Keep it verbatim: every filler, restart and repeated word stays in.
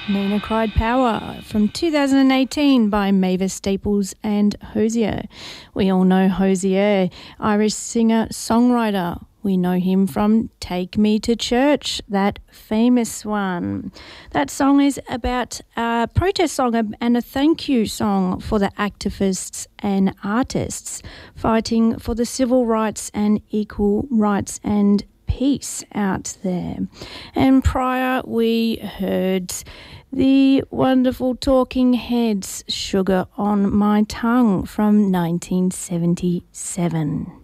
Nina Cried Power from two thousand eighteen by Mavis Staples and Hozier. We all know Hozier, Irish singer, songwriter. We know him from Take Me to Church, that famous one. That song is about a protest song and a thank you song for the activists and artists fighting for the civil rights and equal rights and peace out there. And prior we heard the wonderful Talking Heads, Sugar on My Tongue from nineteen seventy-seven.